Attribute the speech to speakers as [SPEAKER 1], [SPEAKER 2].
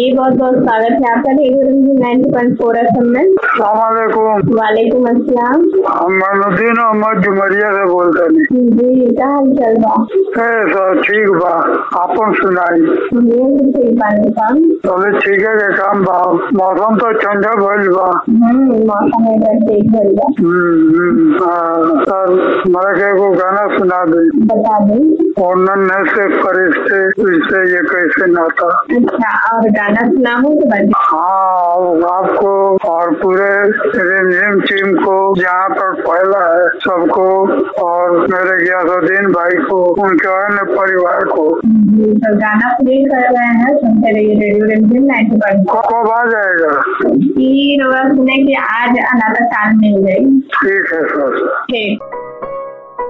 [SPEAKER 1] जी बहुत बहुत स्वागत है आपका रेडियो 90.4 FM में।
[SPEAKER 2] सलामकुम।
[SPEAKER 1] वालेकुम अस्सलाम।
[SPEAKER 2] मनुद्दीन अहमद जुमरिया से बोलते हैं।
[SPEAKER 1] जी क्या हाल चल बा?
[SPEAKER 2] सब ठीक बा, आपन सुनाई।
[SPEAKER 1] ठीक बानी काम।
[SPEAKER 2] अभी ठीक है के काम बा, मौसम तो ठंडा भइल बा।
[SPEAKER 1] मौसम एकदम ठीक भइल बा।
[SPEAKER 2] सर मला के एगो गाना सुना दे।
[SPEAKER 1] बता दें।
[SPEAKER 2] और नन्हे से फरिश्ते इससे ये कैसे नाता।
[SPEAKER 1] अच्छा, और गाना सुनाऊं तो बता।
[SPEAKER 2] हाँ, आपको और पूरे रिमझिम टीम को जहाँ पर पहला है सबको, और मेरे गियासुद्दीन भाई को, उनके अन्य परिवार को।
[SPEAKER 1] तो गाना प्ले कर रहे हैं, सुनते रहिए रेडियो रिमझिम 90.4।
[SPEAKER 2] कब आ जाएगा?
[SPEAKER 1] सुने कि आज अनाथा काल मिल गई।
[SPEAKER 2] ठीक है सर।
[SPEAKER 1] ठीक।